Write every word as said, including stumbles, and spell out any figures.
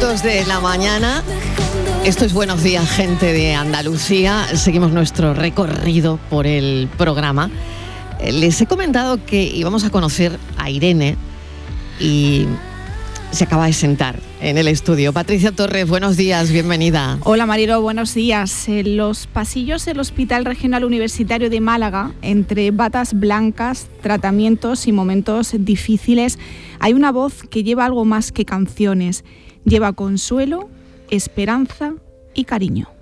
minutos de la mañana. Esto es Buenos Días, gente de Andalucía. Seguimos nuestro recorrido por el programa. Les he comentado que íbamos a conocer a Irene y se acaba de sentar en el estudio. Patricia Torres, buenos días, bienvenida. Hola Marilo, buenos días. En los pasillos del Hospital Regional Universitario de Málaga, entre batas blancas, tratamientos y momentos difíciles, hay una voz que lleva algo más que canciones. Lleva consuelo, esperanza y cariño.